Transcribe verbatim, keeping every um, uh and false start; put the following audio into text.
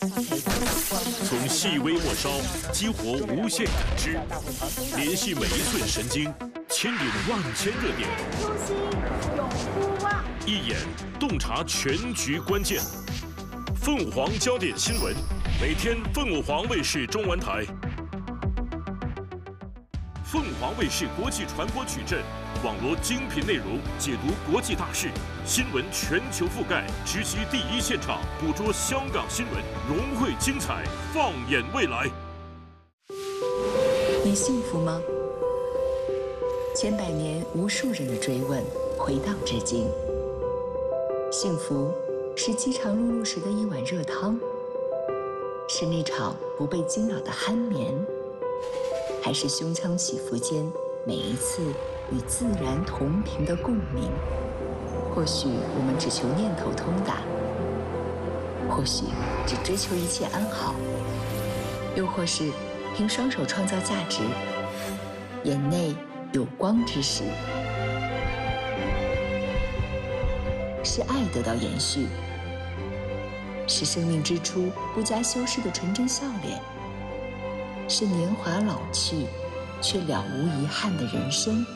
从细微末梢激活无限感知，联系每一寸神经，牵引万千热点。 初心永不忘， 一眼洞察全局关键。凤凰焦点新闻，每天凤凰卫视中文台。凤凰卫视国际传播矩阵，网罗精品内容，解读国际大事，新闻全球覆盖，直击第一现场，捕捉香港新闻，融汇精彩，放眼未来。 你幸福吗？千百年无数人的追问，回荡至今。幸福是饥肠辘辘时的一碗热汤，是那场不被惊扰的酣眠，还是胸腔起伏间每一次与自然同频的共鸣？或许我们只求念头通达，或许只追求一切安好，又或是凭双手创造价值，眼内有光之时，是爱得到延续，是生命之初不加修饰的纯真笑脸，是年华老去却了无遗憾的人生。